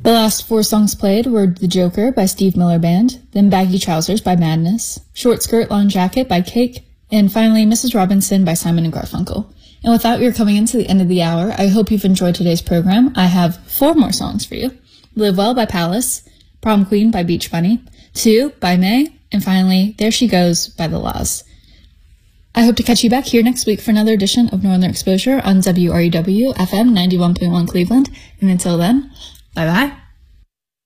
The last 4 songs played were The Joker by Steve Miller Band, then Baggy Trousers by Madness, Short Skirt Long Jacket by Cake, and finally Mrs. Robinson by Simon & Garfunkel. And with that, we are coming into the end of the hour. I hope you've enjoyed today's program. I have 4 more songs for you. Live Well by Palace, Prom Queen by Beach Bunny, 2 by May, and finally There She Goes by The Laws. I hope to catch you back here next week for another edition of Northern Exposure on WRUW FM 91.1 Cleveland. And until then, bye-bye.